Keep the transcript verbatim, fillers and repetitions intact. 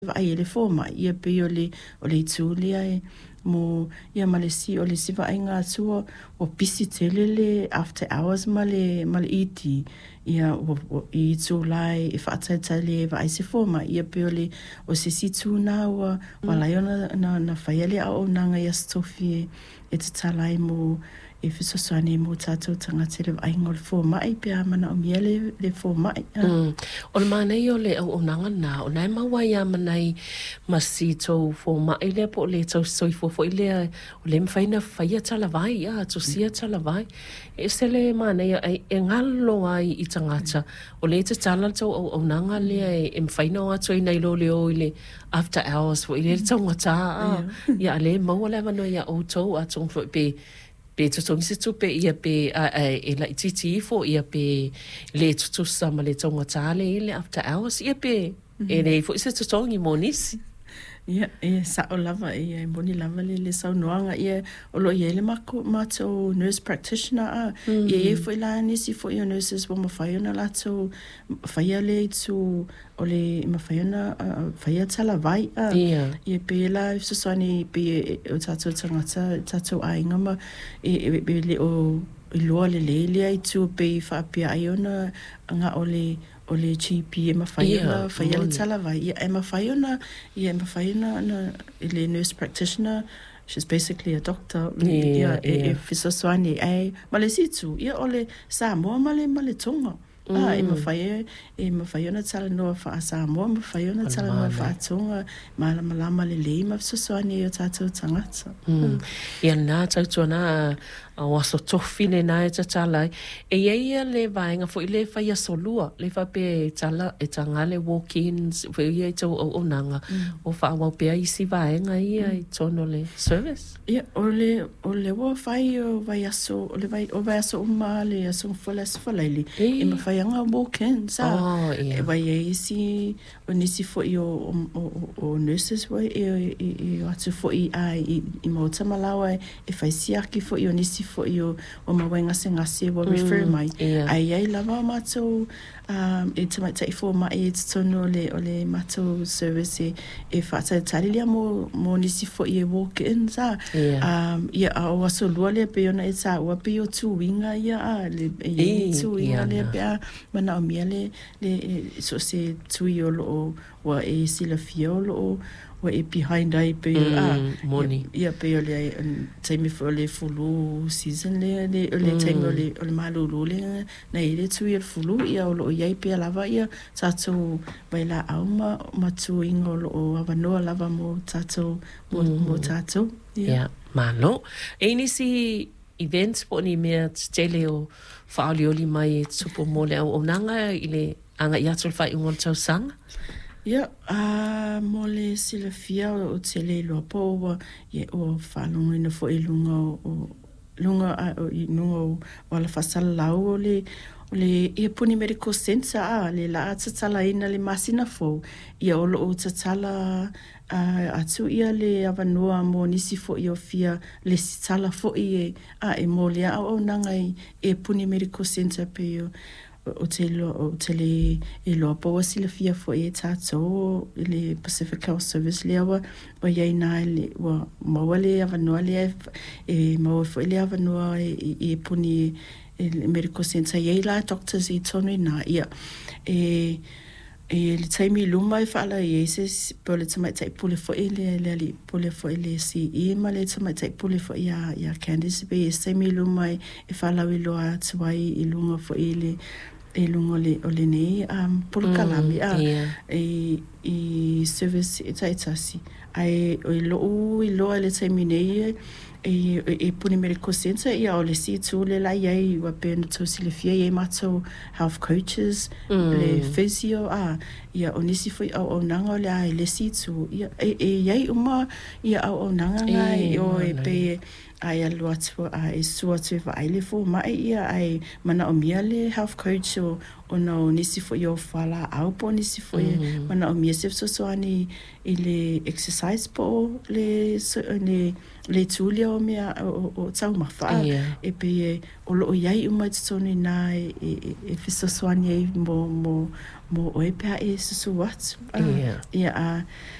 ai le forma ia pe o le o le tulia e mo ia malesi o le siva ainga sua o pisi tele le after hours male male iti ia o, o i tu lai e fata tale va ai se forma ia pe o le o se situ na wa wala ona na na faiale o nanga ia stofi e te talai mo e fiso sane mo tato tanga tere ai ngol forma ai pe mana o miele le forma mm o le mana i o le o nanga na o nai maua ia manai masi tau forma i le po le tau soi fo fo i le o le mfaina faia tala vai ia to sia tala vai e se le mana ia e ngalo ai i tangata o le te tala tau o nanga le e mfaina o atu i nei lo le o i le after hours fo i le tau ngata ia le maua le mano ia o tau a tong fo pe pe tutongi se tupe ia pe a e la titi fo ia pe le tutu sama le tonga tale ile after hours ia pe e le fo se tutongi monisi ia e sa o lava ia boni lava le le sau noanga ia o lo ia le mako mato nurse practitioner a ia ia fo ila nisi fo ia nurses wo mafai na lato fai le tu o le mafai na fai tala vai a ia pe la so sani pe o tato tangata tato ainga ma e be le o i loa le le le ai tu pe fa pe ai ona nga o le o le G P e mawhaiona, whaiala tala vai. Ia e mawhaiona, ia e mawhaiona na le nurse practitioner, she's basically a doctor. Yeah, ia e fisoswani ai, ma le situ, ia o le Samoa ma le ma le tonga. Ah, e mawhaia, e mawhaiona tala noa wha a Samoa, mawhaiona tala noa wha a tonga, ma la malama le le, ma fisoswani o tātou tangata. Ia nā tautua nā, a waso tofine na e tatala e ia le vaenga fo ile fa ia solua le fa pe tala e tanga le walk-ins fo ia to o nanga o fa wa pe ai si vaenga ia i tono le service ia o le o le wa fai o vai aso o le vai o vai aso uma le aso fola sfolele e ma fai anga walk-ins sa e vai ai si o nisi fo i o o nurses vai e e atu fo i ai i mo tamalawa e fai siaki fo i o nisi fo yo o mawenga se ngase wa refer mai ai ai lava mato um e tama tai fo mai e tono le ole mato service e fata talilia mo mo nisi fo ye walk in sa um ia o aso luale pe ona e sa wa pe o tu winga ia le e tu winga le pe mana o miele le so se tu yo lo wa e sila fiolo wa e behind ai pe a money ia pe ole time for le fulu season le le le time ole ole malulu le na ile tu ia fulu ia o ia pe lava ia tatu baila auma matu ingolo o avano lava mo tatu mo tatu ia malo e ni si events po ni me tele o faalioli mai tupo mole o nanga ile anga ia tul fai un tau sang ia a mole silafia o tele lo po ye o falong ina fo ilunga o lunga o no wala fasal lau le le e puni medical center a le la tsala ina le masina fo ia o lo tsala a atu ia le avanoa mo nisi fo i ofia le sitala fo i a e mole a o nangai e puni medical center pe o te lo o te le e lo po si le fia fo e tato le Pacific Health Service le wa o ye na le wa mo le ava no le e mo fo le ava no e e puni e medical center ye la doctors e tonu na ia e e le taimi luma e fala e se po le tama tai pule fo ele le ali pule fo ele si e ma le tama tai pule fo ia ia Candice be e taimi luma e fala wi lo a twai i lunga fo ele e lunga le o le nei um pulu kalami a e i service e tai tasi ai o lo i lo le taimi nei e e puni medical center ia o le si tu le la ia wa pen to sile fia e mato health coaches le physio a ia o nisi foi o nanga le ai le si tu ia e ia uma ia o nanga ngai o e pe ai alu atu a e sua tu va ai le fo mai ia ai mana o mia le health coach o ona o nisi fo yo fala au po nisi fo e mana o mia se so so ani ile exercise po le le le tulia o mea o o tau mafa e pe o lo yai uma tsoni na e e fiso so ani mo mo mo o e pe e so so what yeah yeah